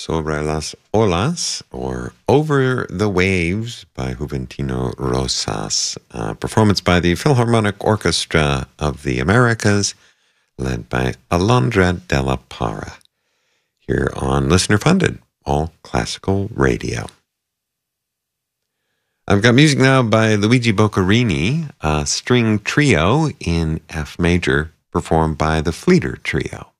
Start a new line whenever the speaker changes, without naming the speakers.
Sobre las Olas, or Over the Waves by Juventino Rosas. Performance by the Philharmonic Orchestra of the Americas, led by Alondra de la Parra, here on Listener Funded, All Classical Radio. I've got music now by Luigi Boccherini, a string trio in F major, performed by the Fleeter Trio.